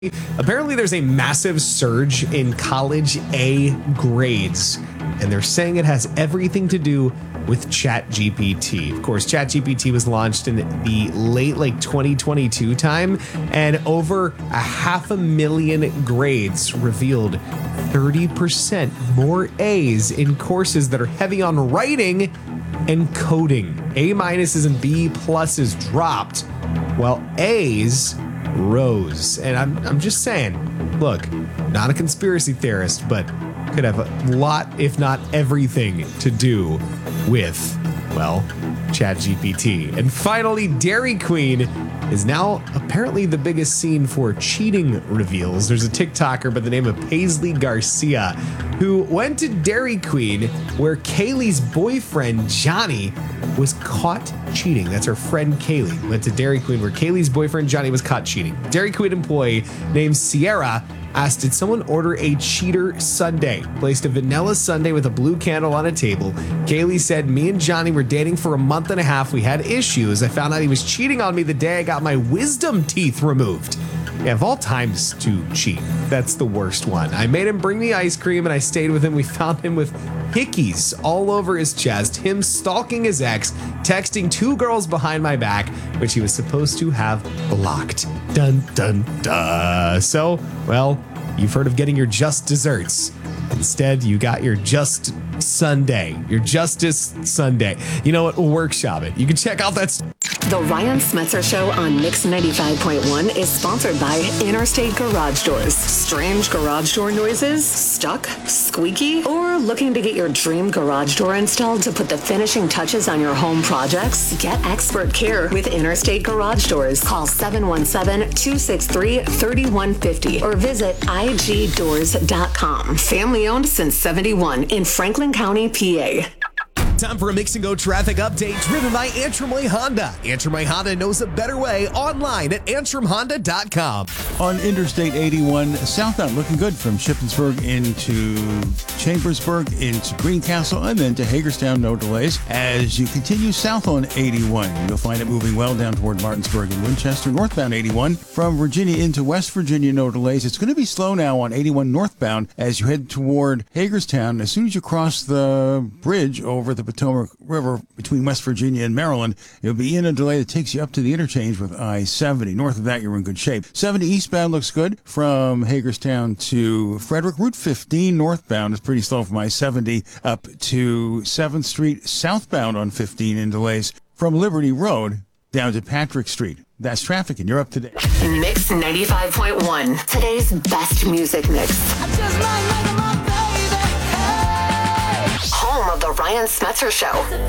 Apparently, there's a massive surge in college A grades, and they're saying it has everything to do with ChatGPT. Of course, ChatGPT was launched in the late 2022 time, and over 500,000 grades revealed 30% more A's in courses that are heavy on writing and coding. A minuses and B pluses dropped, while A's rose. And I'm just saying, look, not a conspiracy theorist, but could have a lot, if not everything, to do with, well, ChatGPT. And finally, Dairy Queen is now apparently the biggest scene for cheating reveals. There's a TikToker by the name of Paisley Garcia who went to Dairy Queen where Kaylee's boyfriend, Johnny, was caught cheating. That's her friend Kaylee. Went to Dairy Queen where Kaylee's boyfriend, Johnny, was caught cheating. Dairy Queen employee named Sierra asked, did someone order a cheater sundae? Placed a vanilla sundae with a blue candle on a table. Kaylee said, me and Johnny were dating for a month and a half. We had issues. I found out he was cheating on me the day I got my wisdom teeth removed. Yeah, of all times to cheat, that's the worst one. I made him bring me ice cream and I stayed with him. We found him with hickeys all over his chest, him stalking his ex, texting 2 girls behind my back, which he was supposed to have blocked. Dun, dun, dun. So, well, you've heard of getting your just desserts. Instead, you got your just Sunday, your Justice Sunday. You know what? We'll workshop it. You can check out that. The Ryan Smetzer Show on Mix 95.1 is sponsored by Interstate Garage Doors. Strange garage door noises? Stuck? Squeaky? Or looking to get your dream garage door installed to put the finishing touches on your home projects? Get expert care with Interstate Garage Doors. Call 717-263-3150 or visit igdoors.com. Family owned since 71 in Franklin County, PA. Time for a Mix and Go traffic update driven by Antrim Way Honda. Antrim Way Honda knows a better way online at antrimhonda.com. On Interstate 81, southbound looking good from Shippensburg into Chambersburg, into Greencastle, and then to Hagerstown, no delays. As you continue south on 81, you'll find it moving well down toward Martinsburg and Winchester. Northbound 81, from Virginia into West Virginia, no delays. It's going to be slow now on 81 northbound as you head toward Hagerstown. As soon as you cross the bridge over the Potomac River between West Virginia and Maryland, you'll be in a delay that takes you up to the interchange with I-70. North of that, you're in good shape. 70 eastbound looks good from Hagerstown to Frederick. Route 15 northbound is pretty slow from I-70 up to 7th Street. Southbound on 15 in delays from Liberty Road down to Patrick Street. That's traffic, and you're up to date. Mix 95.1, today's best music mix. Home of the Ryan Smetzer Show.